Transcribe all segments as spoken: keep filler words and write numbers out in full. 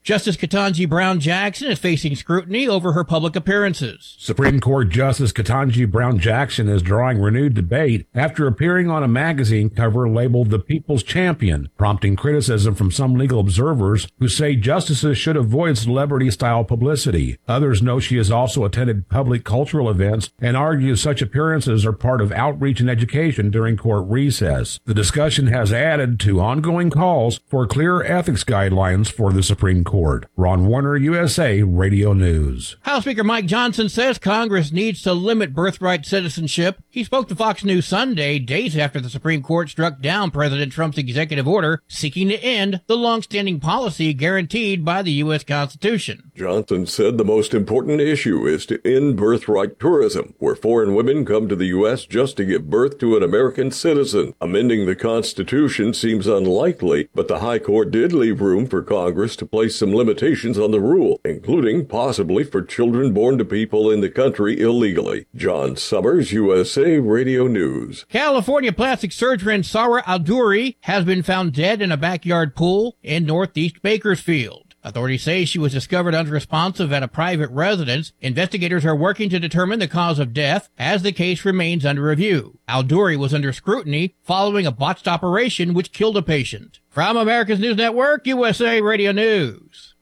Justice Ketanji Brown Jackson is facing scrutiny over her public appearances. Supreme Court Justice Ketanji Brown Jackson is drawing renewed debate after appearing on a magazine cover labeled The People's Champion, prompting criticism from some legal observers who say justices should avoid celebrity-style publicity. Others know she has also attended public cultural events and argue such appearances are part of outreach and education during court recess. The discussion has added to ongoing calls for clear ethics guidelines for the Supreme Court. Ron Warner, U S A Radio News. House Speaker Mike Johnson says Congress needs to limit birthright citizenship. He spoke to Fox News Sunday, days after the Supreme Court struck down President Trump's executive order seeking to end the long-standing policy guaranteed by the U S Constitution. Johnson said the most important issue is to end birthright tourism, where foreign women come to the U S just to give birth to an American citizen. Amending the Constitution seems unlikely, but the High Court did leave room for Congress to place some limitations on the rule, including possibly for children born to people in the country illegally. John Summers, U S A Radio News. California plastic surgeon Sara Aldouri has been found dead in a backyard pool in northeast Bakersfield. Authorities say she was discovered unresponsive at a private residence. Investigators are working to determine the cause of death as the case remains under review. Aldouri was under scrutiny following a botched operation which killed a patient. From America's News Network, U S A Radio News.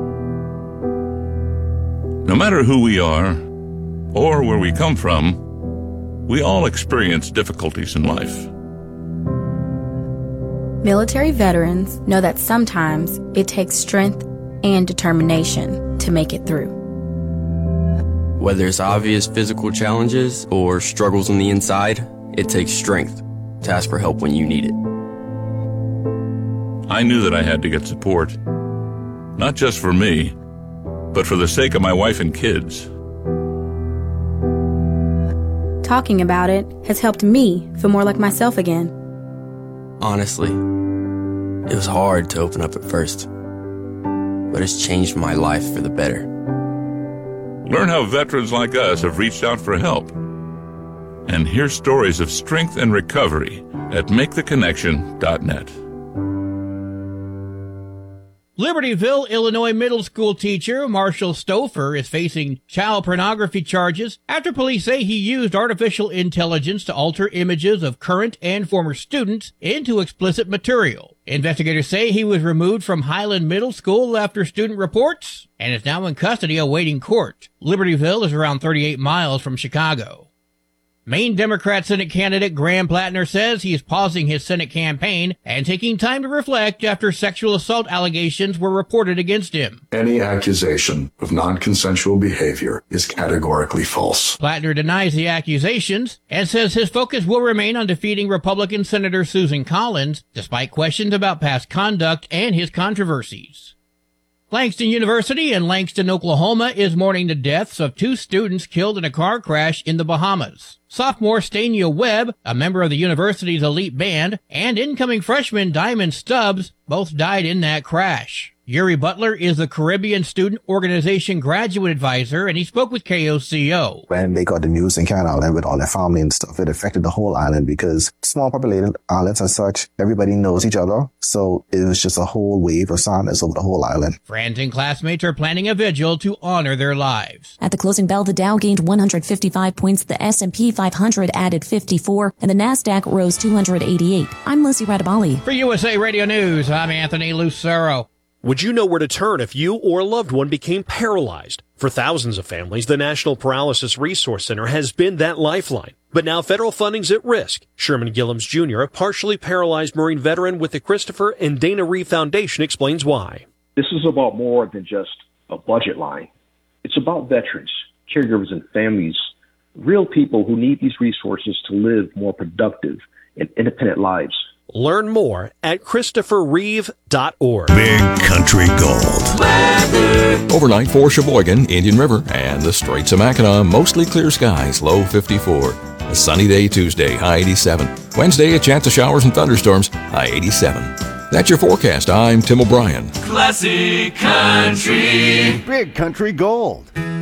No matter who we are or where we come from, we all experience difficulties in life. Military veterans know that sometimes it takes strength and determination to make it through. Whether it's obvious physical challenges or struggles on the inside, it takes strength to ask for help when you need it. I knew that I had to get support, not just for me, but for the sake of my wife and kids. Talking about it has helped me feel more like myself again. Honestly, it was hard to open up at first, but it's changed my life for the better. Learn how veterans like us have reached out for help. And hear stories of strength and recovery at make the connection dot net. Libertyville, Illinois middle school teacher Marshall Stouffer is facing child pornography charges after police say he used artificial intelligence to alter images of current and former students into explicit material. Investigators say he was removed from Highland Middle School after student reports and is now in custody awaiting court. Libertyville is around thirty-eight miles from Chicago. Maine Democrat Senate candidate Graham Plattner says he is pausing his Senate campaign and taking time to reflect after sexual assault allegations were reported against him. Any accusation of non-consensual behavior is categorically false. Plattner denies the accusations and says his focus will remain on defeating Republican Senator Susan Collins, despite questions about past conduct and his controversies. Langston University in Langston, Oklahoma is mourning the deaths of two students killed in a car crash in the Bahamas. Sophomore Stania Webb, a member of the university's elite band, and incoming freshman Diamond Stubbs both died in that crash. Yuri Butler is the Caribbean Student Organization graduate advisor, and he spoke with K O C O. When they got the news in Can Island with all their family and stuff, it affected the whole island because small populated islands and such, everybody knows each other. So it was just a whole wave of sadness over the whole island. Friends and classmates are planning a vigil to honor their lives. At the closing bell, the Dow gained one hundred fifty-five points, the S and P five hundred added fifty-four, and the NASDAQ rose two hundred eighty-eight. I'm Lucy Radabali. For U S A Radio News, I'm Anthony Lucero. Would you know where to turn if you or a loved one became paralyzed? For thousands of families, the National Paralysis Resource Center has been that lifeline. But now federal funding's at risk. Sherman Gillums Junior, a partially paralyzed Marine veteran with the Christopher and Dana Reeve Foundation, explains why. This is about more than just a budget line. It's about veterans, caregivers, and families, real people who need these resources to live more productive and independent lives. Learn more at Christopher Reeve dot org. Big Country Gold. Overnight for Sheboygan, Indian River, and the Straits of Mackinac, mostly clear skies, low fifty-four. A sunny day Tuesday, high eighty-seven. Wednesday, a chance of showers and thunderstorms, high eighty-seven. That's your forecast. I'm Tim O'Brien. Classic Country. Big Country Gold.